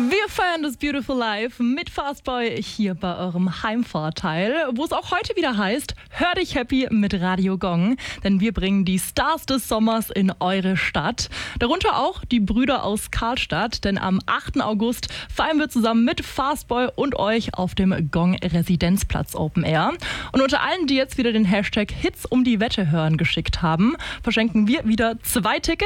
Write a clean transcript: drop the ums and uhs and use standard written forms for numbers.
Wir feiern das Beautiful Life mit Fastboy hier bei eurem Heimvorteil, wo es auch heute wieder heißt, hör dich happy mit Radio Gong, denn wir bringen die Stars des Sommers in eure Stadt. Darunter auch die Brüder aus Karlstadt, denn am 8. August feiern wir zusammen mit Fastboy und euch auf dem Gong Residenzplatz Open Air. Und unter allen, die jetzt wieder den Hashtag Hits um die Wette hören geschickt haben, verschenken wir wieder 2 Tickets.